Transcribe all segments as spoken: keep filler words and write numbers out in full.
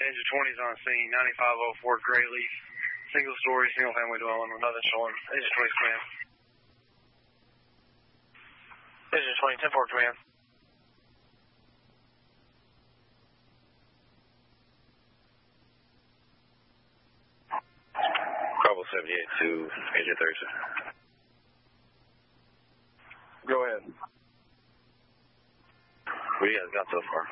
Engine twenty is on scene, ninety-five oh four Grayleaf. Single story, single family dwelling with nothing showing. Engine twenty command. Engine twenty, ten four command. Bravo seventy-eight to Agent thirty-six. Go ahead. What do you guys got so far?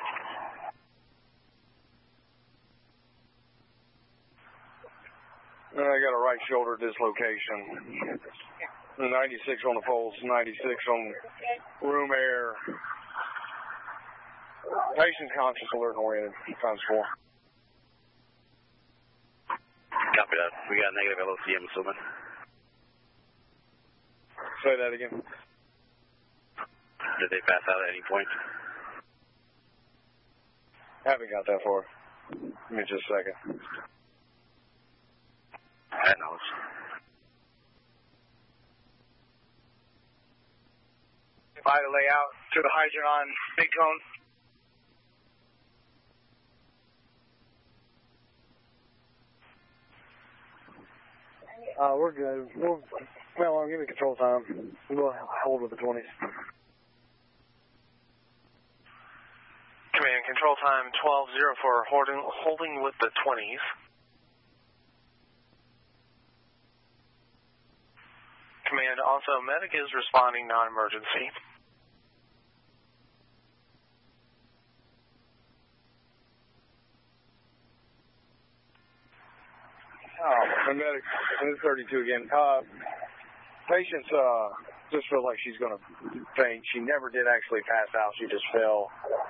I got a right shoulder dislocation. ninety-six on the pulse, ninety-six on room air. Patient conscious, alert and oriented, times four. Copy that. We got negative L O C, I'm assuming. Say that again. Did they pass out at any point? Haven't got that far. Give me just a second. That knowledge. Vital layout to the hydrant on big cone. Uh, we're good. We'll, well, give me control time. We'll hold with the twenties. Command, control time twelve oh for holding, holding with the twenties. Command, also, medic is responding non-emergency. Oh, the medic, it's thirty-two again. Uh, patient's, uh, just feel like she's going to faint. She never did actually pass out. She just fell.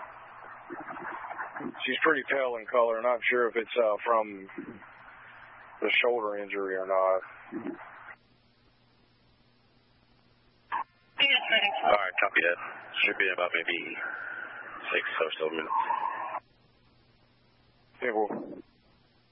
She's pretty pale in color. Not sure if it's, uh, from the shoulder injury or not. Alright, copy that. Should be in about maybe six or so minutes. Yeah, well.